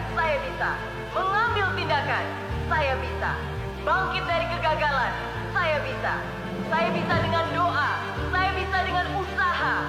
saya bisa. Mengambil tindakan, saya bisa. Bangkit dari kegagalan, saya bisa. Saya bisa dengan